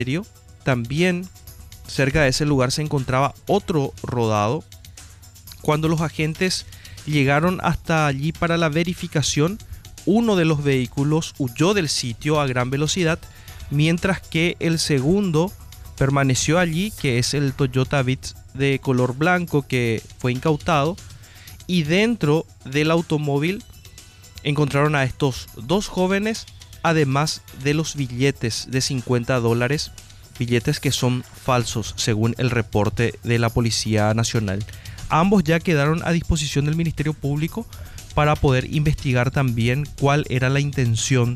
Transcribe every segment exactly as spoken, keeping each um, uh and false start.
también cerca de ese lugar se encontraba otro rodado. Cuando los agentes llegaron hasta allí para la verificación, uno de los vehículos huyó del sitio a gran velocidad, mientras que el segundo permaneció allí, que es el Toyota Vitz de color blanco que fue incautado. Y dentro del automóvil encontraron a estos dos jóvenes, además de los billetes de cincuenta dólares, billetes que son falsos según el reporte de la Policía Nacional. Ambos ya quedaron a disposición del Ministerio Público para poder investigar también cuál era la intención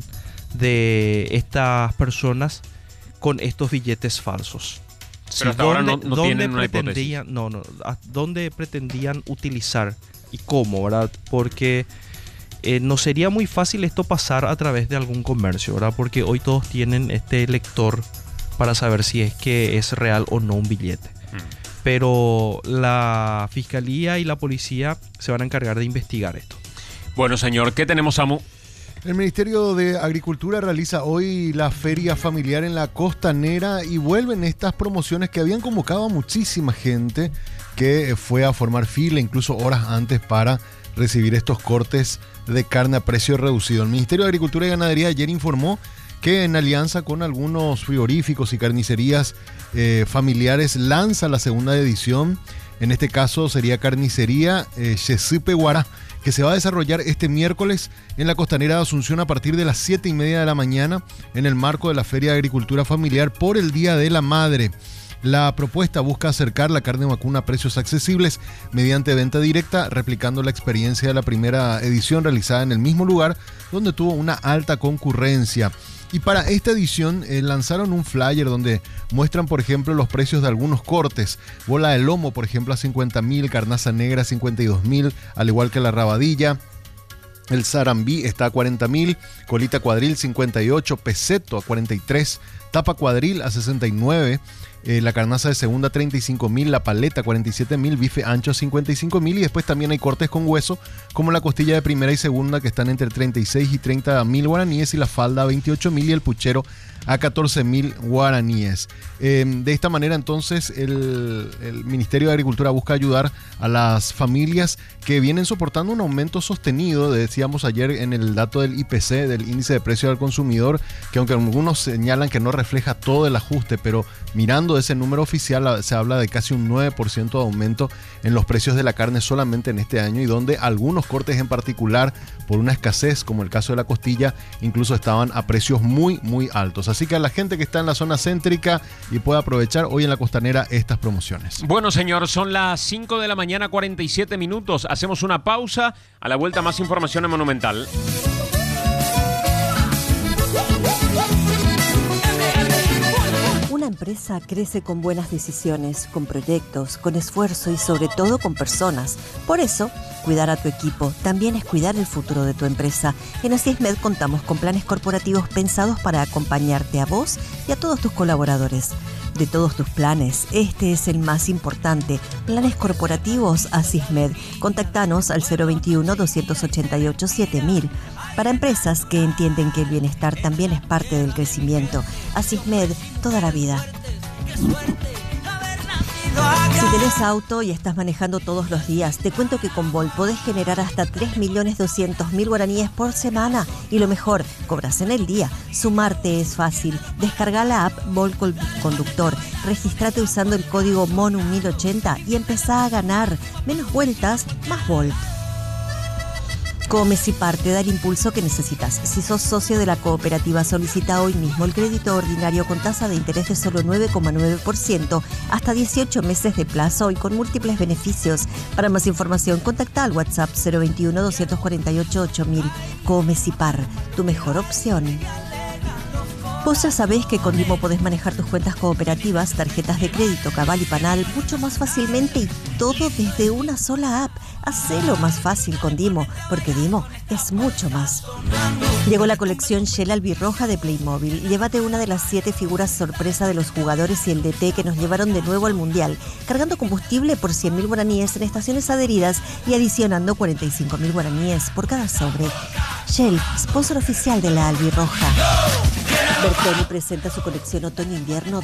de estas personas con estos billetes falsos. Pero hasta sí, ahora ¿dónde, no, no tienen dónde una pretendían, no, no, ¿dónde pretendían utilizar y cómo, verdad? Porque eh, no sería muy fácil esto pasar a través de algún comercio, ¿verdad? Porque hoy todos tienen este lector para saber si es que es real o no un billete. Mm. Pero la Fiscalía y la Policía se van a encargar de investigar esto. Bueno, señor, ¿qué tenemos, Samu? El Ministerio de Agricultura realiza hoy la feria familiar en la Costanera y vuelven estas promociones que habían convocado a muchísima gente que fue a formar fila, incluso horas antes, para recibir estos cortes de carne a precio reducido. El Ministerio de Agricultura y Ganadería ayer informó que en alianza con algunos frigoríficos y carnicerías eh, familiares lanza la segunda edición. En este caso sería Carnicería eh, Chesupe Guará, que se va a desarrollar este miércoles en la Costanera de Asunción a partir de las siete y media de la mañana en el marco de la Feria de Agricultura Familiar por el Día de la Madre. La propuesta busca acercar la carne vacuna a precios accesibles mediante venta directa, replicando la experiencia de la primera edición realizada en el mismo lugar, donde tuvo una alta concurrencia. Y para esta edición eh, lanzaron un flyer donde muestran, por ejemplo, los precios de algunos cortes. Bola de lomo, por ejemplo, a cincuenta mil, carnaza negra a cincuenta y dos mil, al igual que la rabadilla. El sarambí está a cuarenta mil, colita cuadril cincuenta y ocho, peseto a cuarenta y tres, tapa cuadril a sesenta y nueve, eh, la carnaza de segunda treinta y cinco mil, la paleta cuarenta y siete mil, bife ancho cincuenta y cinco mil y después también hay cortes con hueso como la costilla de primera y segunda que están entre treinta y seis y treinta mil guaraníes y la falda a veintiocho mil y el puchero a catorce mil guaraníes. Eh, de esta manera entonces el, el Ministerio de Agricultura busca ayudar a las familias que vienen soportando un aumento sostenido. Decíamos ayer en el dato del I P C, del índice de precio al consumidor, que aunque algunos señalan que no refleja todo el ajuste, pero mirando ese número oficial se habla de casi un nueve por ciento de aumento en los precios de la carne solamente en este año, y donde algunos cortes en particular, por una escasez como el caso de la costilla, incluso estaban a precios muy muy altos. Así que a la gente que está en la zona céntrica y puede aprovechar hoy en la Costanera estas promociones. Bueno, señor, son las cinco de la mañana, cuarenta y siete minutos. Hacemos una pausa. A la vuelta más información en Monumental. Una empresa crece con buenas decisiones, con proyectos, con esfuerzo y sobre todo con personas. Por eso, cuidar a tu equipo también es cuidar el futuro de tu empresa. En Asismed contamos con planes corporativos pensados para acompañarte a vos y a todos tus colaboradores. De todos tus planes, este es el más importante. Planes corporativos Asismed. Contactanos al cero veintiuno, doscientos ochenta y ocho, siete mil. Para empresas que entienden que el bienestar también es parte del crecimiento. Asismed, toda la vida. Si tenés auto y estás manejando todos los días, te cuento que con Volt podés generar hasta tres millones doscientos mil guaraníes por semana. Y lo mejor, cobras en el día. Sumarte es fácil. Descarga la app Volt Conductor, registrate usando el código MONU mil ochenta y empezá a ganar. Menos vueltas, más Volt. Comecipar te da el impulso que necesitas. Si sos socio de la cooperativa, solicita hoy mismo el crédito ordinario con tasa de interés de solo nueve coma nueve por ciento, hasta dieciocho meses de plazo y con múltiples beneficios. Para más información, contacta al WhatsApp cero veintiuno, doscientos cuarenta y ocho, ocho mil. Comecipar, tu mejor opción. Vos ya sabés que con Dimo podés manejar tus cuentas cooperativas, tarjetas de crédito, Cabal y Panal mucho más fácilmente y todo desde una sola app. Hacelo más fácil con Dimo, porque Dimo es mucho más. Llegó la colección Shell albirroja de Playmobil. Llévate una de las siete figuras sorpresa de los jugadores y el D T que nos llevaron de nuevo al Mundial, cargando combustible por cien mil guaraníes en estaciones adheridas y adicionando cuarenta y cinco mil guaraníes por cada sobre. Shell, sponsor oficial de la albirroja. Bertoni presenta su colección otoño-invierno